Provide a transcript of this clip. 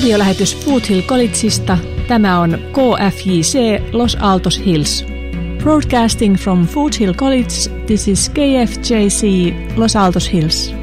radiolähetys Foothill Collegeista. Tämä on KFJC Los Altos Hills. Broadcasting from Foothill College, this is KFJC Los Altos Hills.